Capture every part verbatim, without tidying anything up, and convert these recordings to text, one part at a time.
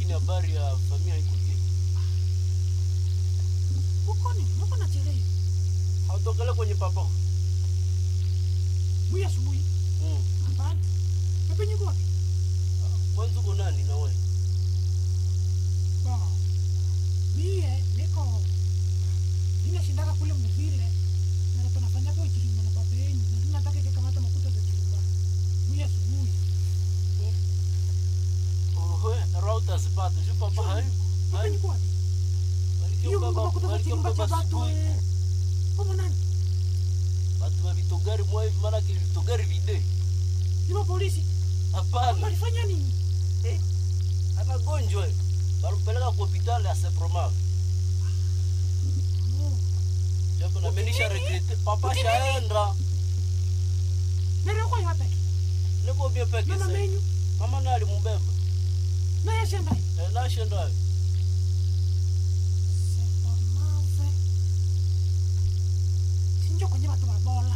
lakini habari ya familia iko vipi? Uko ni, uko na chelewa. Hautokele kwenye papa. Mwi asubuhi. Mm. Hapana. Pepe nyuko wapi? Kwanza uko nani na wewe? Ba. Mie niko. Nina shindaka kule mvile. Na tunafanya kwa chirima na papa yenu. Na tunataka kikamata makuta za chirima. Mwi asubuhi. Oh, rauta zipata. Ju papa hayuko. Pepe nyuko wapi? Hiyo mbona makuta za chirima cha batu eh. Kama nani? Watu wa vitogari mwa hivi maana kile vitogari vide. Hiyo polisi. Hapana. Walifanya nini? Eh. Ana gonjwa. Walipeleka kwa hospitali ya Seproma. Oh. Japo na menisha regrete. Papa shaenda. Nero kwa yapi? Niko bien peke Mama sasa. menyu. Mama na alimbeba. Na yashenda. Eh, na shenda. Seformave. Sinjo kwenye watu wa bola.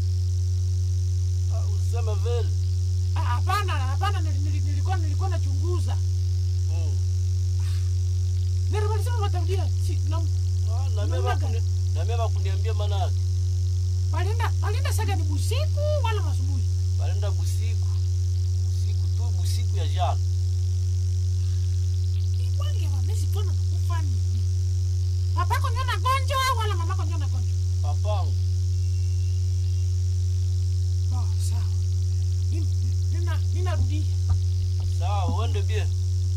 Ah, useme vile. Ah, hapana, hapana nilikuwa nilikuwa nachunguza. Mm. Nero walisema watarudia. Si na Ah, na mimi bakuni, na mimi bakuniambia maana yake. Walinda, walinda saga ni busiku wala masubuhi. Walinda busiku. Busiku tu busiku ya jana. Iwange wamezi pona kufa nini? Papa ko nyona gonjo wala mama ko nyona gonjo? Papangu. Ba, sawa. Nina nina rudi. Sawa, uende bien.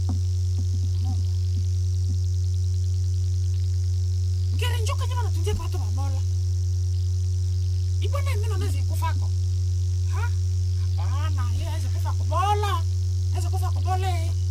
Ngere njoka nyama na tunje kwa watu wa bola. Ibona mimi naweza kufako. Ha? Hapana, yeye aweza kufa kubola. Aweza kufa kubole.